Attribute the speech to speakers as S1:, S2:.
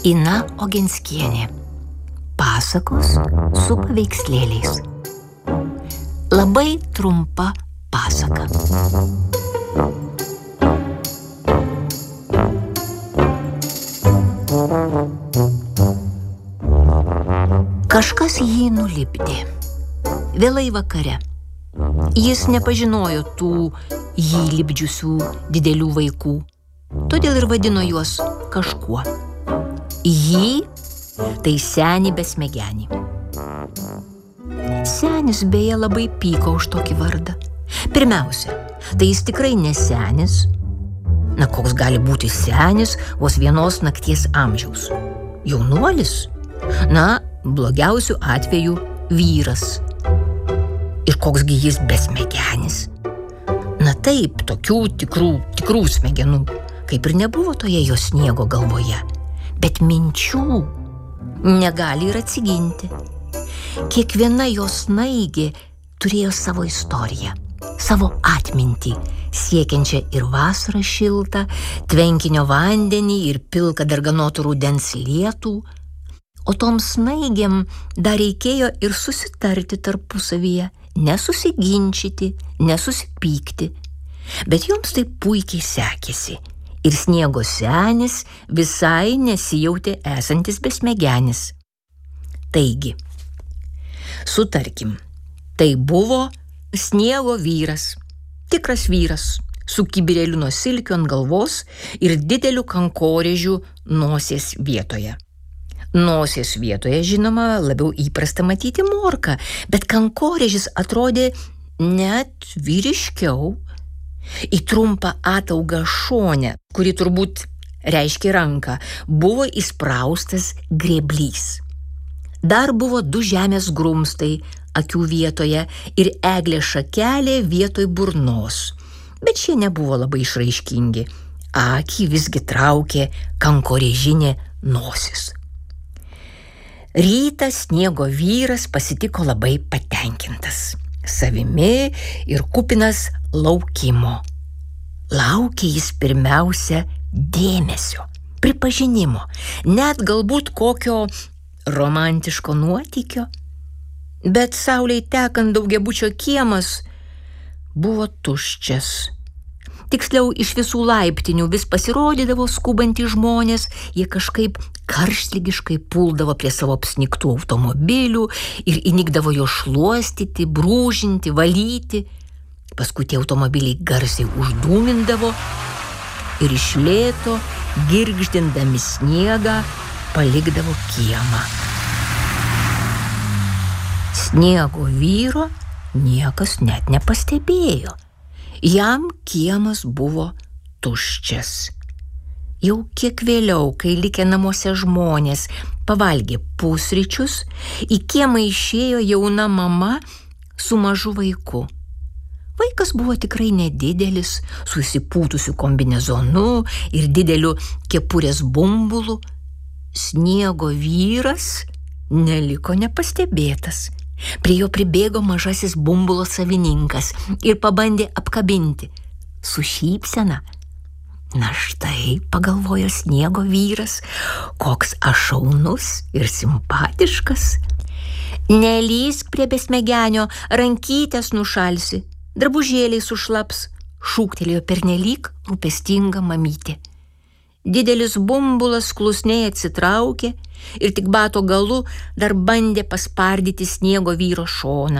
S1: Ina Oginskienė. Pasakos su paveikslėliais. Labai trumpa pasaka. Kažkas jį nulipdė. Vėlai vakare. Jis nepažinojo tų jį lipdžiusių didelių vaikų, todėl ir vadino juos kažkuo. Jį tai senį besmegenį. Senis beje labai pyko už tokį vardą. Pirmiausia, tai jis tikrai ne senis. Na, koks gali būti senis vos vienos nakties amžiaus? Jaunuolis? Na, blogiausiu atveju vyras. Ir koksgi jis besmegenis? Na taip, tokių tikrų smegenų, kaip ir nebuvo toje jo sniego galvoje. Bet minčių negali ir atsiginti. Kiekviena jo snaigė turėjo savo istoriją, savo atmintį, siekiančią ir vasarą šiltą, tvenkinio vandenį ir pilką darganotų rudens lietų. O tom snaigėm dar reikėjo ir susitarti tarpusavyje, nesusiginčyti, nesusipykti. Bet joms tai puikiai sekėsi. Ir sniego senis visai nesijautė esantis besmegenis. Taigi, sutarkim, tai buvo sniego vyras, tikras vyras, su kibirėliu nuo silkių ant galvos ir dideliu kankorėžiu nosies vietoje. Nosies vietoje, žinoma, labiau įprasta matyti morką, bet kankorėžis atrodė net vyriškiau. Į trumpą ataugą šone, kuri turbūt reiškia ranką, buvo įspraustas grėblys. Dar buvo 2 žemės grumstai akių vietoje ir eglės šakelė vietoj burnos, bet šie nebuvo labai išraiškingi. Akį visgi traukė kankorėžinė nosis. Rytą sniego vyras pasitiko labai patenkintas savimi ir kupinas laukimo. Laukė jis pirmiausia dėmesio, pripažinimo, net galbūt kokio romantiško nuotykio. Bet saulei tekant daugiabučio kiemas buvo tuščias. Tiksliau, iš visų laiptinių vis pasirodydavo skubantys žmonės, jie kažkaip karštligiškai puldavo prie savo apsnigtų automobilių ir įnikdavo jo šluostyti, brūžinti, valyti. Paskui tie automobiliai garsiai uždūmindavo ir iš lėto, girgždindami sniegą, palikdavo kiemą. Sniego vyro niekas net nepastebėjo. Jam kiemas buvo tuščias. Jau kiek vėliau, kai likę namuose žmonės pavalgė pusryčius, į kiemą išėjo jauna mama su mažu vaiku. Vaikas buvo tikrai nedidelis, su įsipūtusiu kombinezonu ir dideliu kepurės bumbulu. Sniego vyras neliko nepastebėtas. Prie jo pribėgo mažasis bumbulo savininkas ir pabandė apkabinti su šypsena. Na štai, pagalvojo sniego vyras, koks aš šaunus ir simpatiškas. Nelįsk prie besmegenio, rankytės nušalsi, drabužėliai sušlaps, šūktelėjo pernelyg rūpestinga mamytė. Didelis bumbulas klusniai atsitraukė ir tik bato galu dar bandė paspardyti sniego vyro šoną.